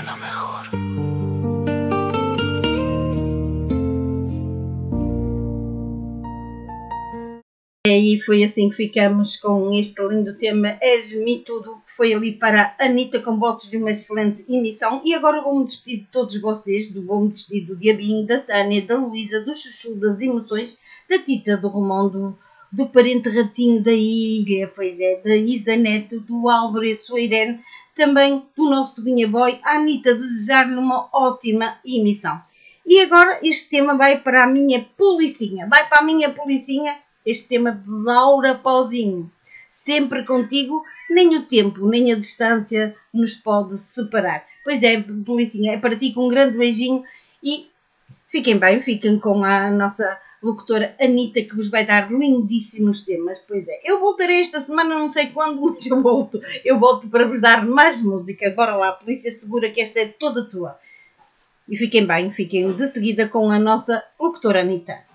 suena mejor. E foi assim que ficamos com este lindo tema És-me Tudo, que foi ali para a Anitta, com votos de uma excelente emissão. E agora vou-me despedir de todos vocês, vou-me despedir do Diabinho, da Tânia, da Luísa, do Chuchu, das Emoções, da Tita, do Romão, do parente ratinho da ilha, pois é, da Isa Neto, do Álvaro e a sua Irene, também do nosso Tubinha Boy, a Anitta, desejar-lhe uma ótima emissão. E agora este tema vai para a minha policinha, este tema de Laura Pauzinho. Sempre contigo, nem o tempo, nem a distância nos pode separar. Pois é, policinha, é para ti com um grande beijinho e fiquem bem, fiquem com a nossa locutora Anitta, que vos vai dar lindíssimos temas. Pois é, eu voltarei esta semana, não sei quando, mas eu volto. Eu volto para vos dar mais música. Bora lá, polícia segura que esta é toda tua. E fiquem bem, fiquem de seguida com a nossa locutora Anitta.